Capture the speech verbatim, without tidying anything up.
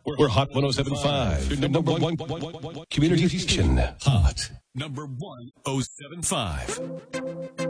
We're Hot ten seventy-five, your number one community station. Hot Number one oh seven five.